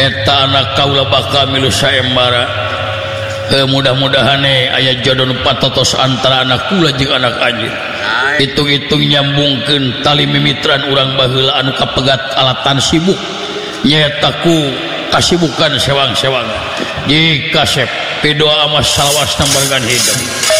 eta anak kaula bakal milu sayembara. Mudah-mudahan aya jodoh patotos antara anak kula jeung anak anjeun. Hitung-hitung nyambungkeun tali mimitran urang baheula anu kapegat alatan sibuk nyaeta ku kasibukan sewang-sewang. Jika sep pidoa ama salawas nambargan hidup.